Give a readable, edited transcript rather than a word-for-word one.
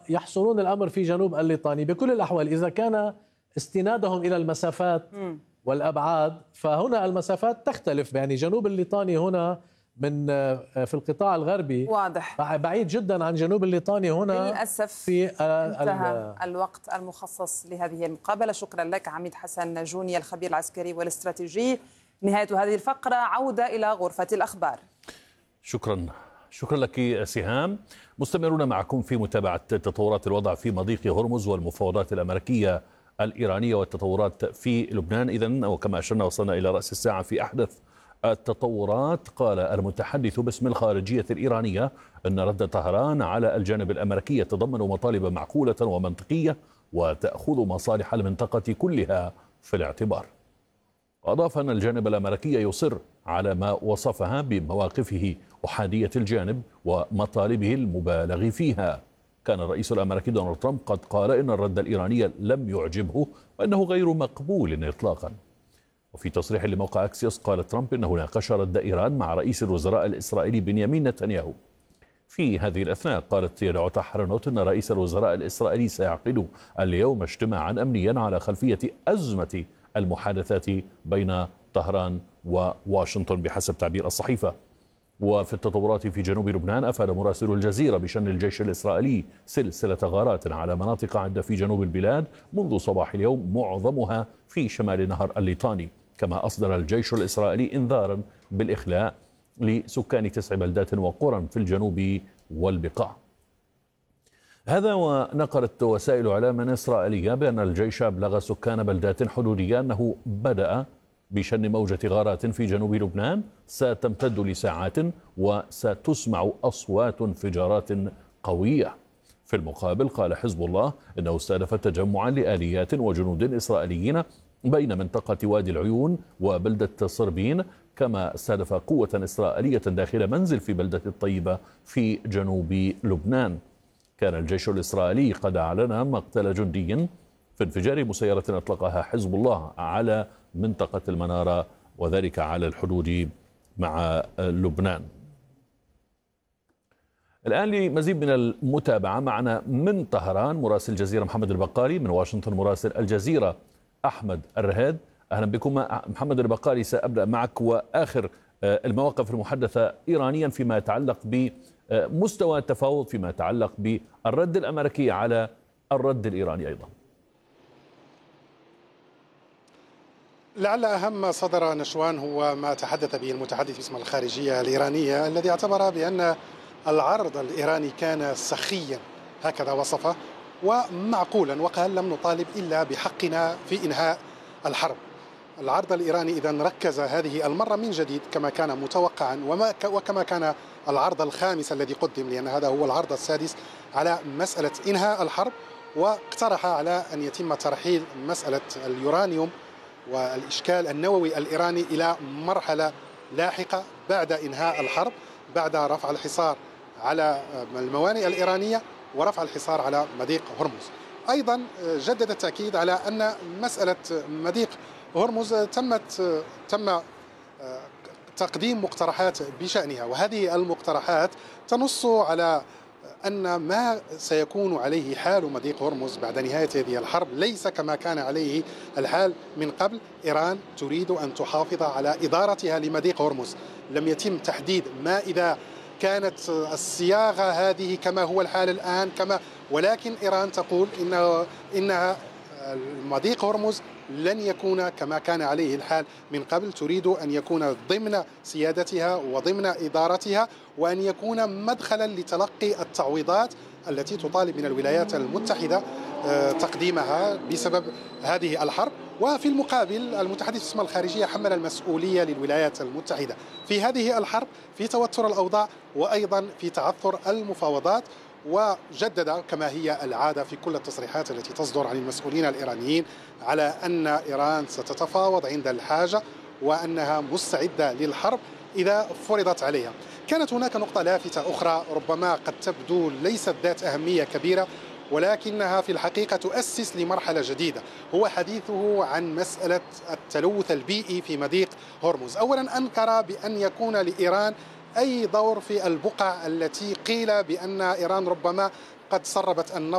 ويحصرون الأمر في جنوب الليطاني. بكل الأحوال إذا كان استنادهم إلى المسافات والأبعاد، فهنا المسافات تختلف. يعني جنوب الليطاني هنا في القطاع الغربي واضح بعيد جدا عن جنوب الليطاني هنا. للأسف في انتهى الوقت المخصص لهذه المقابلة. شكرا لك عميد حسن جوني الخبير العسكري والاستراتيجي. نهاية هذه الفقرة، عودة إلى غرفة الأخبار. شكرا لك سهام. مستمرون معكم في متابعة تطورات الوضع في مضيق هرمز والمفاوضات الأمريكية الإيرانية والتطورات في لبنان. إذن وكما أشرنا وصلنا إلى رأس الساعة في أحدث التطورات. قال المتحدث باسم الخارجية الإيرانية أن رد طهران على الجانب الأمريكي يتضمن مطالب معقولة ومنطقية وتأخذ مصالح المنطقة كلها في الاعتبار. وأضاف أن الجانب الأمريكي يصر على ما وصفها بمواقفه أحادية الجانب ومطالبه المبالغ فيها. كان الرئيس الأمريكي دونالد ترامب قد قال إن الرد الإيراني لم يعجبه وأنه غير مقبول إطلاقا. وفي تصريح لموقع أكسيوس قال ترامب إنه ناقش رد إيران مع رئيس الوزراء الإسرائيلي بنيامين نتنياهو. في هذه الأثناء قالت يدعو حرنوت أن رئيس الوزراء الإسرائيلي سيعقد اليوم اجتماعا أمنيا على خلفية أزمة المحادثات بين طهران وواشنطن بحسب تعبير الصحيفة. وفي التطورات في جنوب لبنان، أفاد مراسل الجزيرة بشأن الجيش الإسرائيلي سلسلة غارات على مناطق عدة في جنوب البلاد منذ صباح اليوم، معظمها في شمال نهر الليطاني. كما أصدر الجيش الإسرائيلي إنذارا بالإخلاء لسكان 9 بلدات وقرى في الجنوب والبقاع. هذا ونقلت وسائل إعلام إسرائيلية بأن الجيش أبلغ سكان بلدات حدودية أنه بدأ بشن موجة غارات في جنوب لبنان ستمتد لساعات وستسمع أصوات انفجارات قوية. في المقابل قال حزب الله إنه استهدف تجمعا لآليات وجنود إسرائيليين بين منطقة وادي العيون وبلدة صربين، كما استهدف قوة إسرائيلية داخل منزل في بلدة الطيبة في جنوب لبنان. كان الجيش الإسرائيلي قد أعلن مقتل جندي في انفجار مسيرة أطلقها حزب الله على منطقة المنارة، وذلك على الحدود مع لبنان. الآن لمزيد من المتابعة معنا من طهران مراسل الجزيرة محمد البقالي، من واشنطن مراسل الجزيرة أحمد الرهاد. أهلا بكم محمد البقالي. سأبدأ معك وآخر المواقف المحدثة إيرانيا فيما يتعلق بمستوى التفاوض، فيما يتعلق بالرد الأمريكي على الرد الإيراني أيضا. لعل أهم صدر نشوان هو ما تحدث به المتحدث باسم الخارجية الإيرانية، الذي اعتبر بأن العرض الإيراني كان سخيا، هكذا وصفه، ومعقولا، وقال لم نطالب إلا بحقنا في إنهاء الحرب. العرض الإيراني إذن ركز هذه المرة من جديد كما كان متوقعا وكما كان العرض الخامس الذي قدم، لأن هذا هو العرض السادس، على مسألة إنهاء الحرب، واقترح على أن يتم ترحيل مسألة اليورانيوم والإشكال النووي الإيراني إلى مرحلة لاحقة بعد إنهاء الحرب، بعد رفع الحصار على الموانئ الإيرانية ورفع الحصار على مضيق هرمز. أيضا جدد التأكيد على أن مسألة مضيق هرمز تم تقديم مقترحات بشأنها، وهذه المقترحات تنص على أن ما سيكون عليه حال مضيق هرمز بعد نهاية هذه الحرب ليس كما كان عليه الحال من قبل. إيران تريد أن تحافظ على إدارتها لمضيق هرمز. لم يتم تحديد ما إذا كانت الصياغة هذه كما هو الحال الآن، ولكن إيران تقول إنها مضيق هرمز لن يكون كما كان عليه الحال من قبل، تريد أن يكون ضمن سيادتها وضمن إدارتها، وأن يكون مدخلا لتلقي التعويضات التي تطالب من الولايات المتحدة تقديمها بسبب هذه الحرب. وفي المقابل المتحدث باسم الخارجية حمل المسؤولية للولايات المتحدة في هذه الحرب، في توتر الأوضاع وأيضا في تعثر المفاوضات. وجدد كما هي العادة في كل التصريحات التي تصدر عن المسؤولين الإيرانيين على أن إيران ستتفاوض عند الحاجة وأنها مستعدة للحرب إذا فرضت عليها. كانت هناك نقطة لافتة أخرى ربما قد تبدو ليست ذات أهمية كبيرة، ولكنها في الحقيقة تؤسس لمرحلة جديدة، هو حديثه عن مسألة التلوث البيئي في مضيق هرمز. أولا أنكر بأن يكون لإيران أي دور في البقع التي قيل بأن إيران ربما قد سربت النفط